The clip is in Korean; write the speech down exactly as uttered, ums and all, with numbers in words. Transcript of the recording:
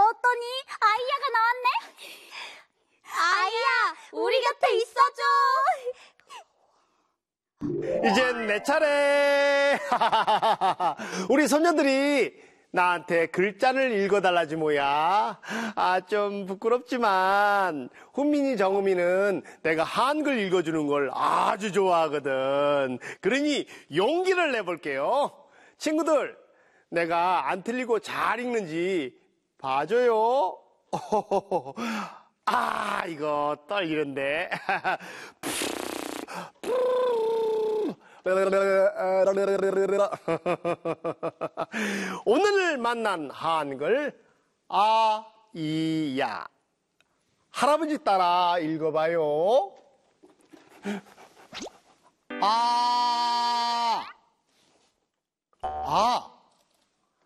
넣었더니 아이야가 나왔네. 아이야, 우리 곁에 있어줘. 이젠 내 차례. 우리 손녀들이 나한테 글자를 읽어달라지 뭐야. 아, 좀 부끄럽지만 훈민이 정우미는 내가 한글 읽어주는 걸 아주 좋아하거든. 그러니 용기를 내볼게요. 친구들, 내가 안 틀리고 잘 읽는지 봐줘요. 아, 이거 떨리는데. 오늘 만난 한글 아이야. 할아버지 따라 읽어봐요. 아, 아.